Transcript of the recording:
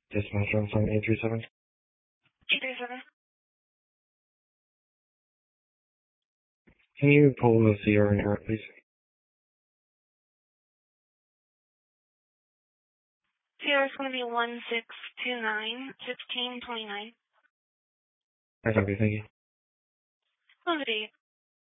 Dispatch on 7837. 837. Can you pull the CR in here, please? CR is going to be 1629 1629. That's okay, thank you. Good day.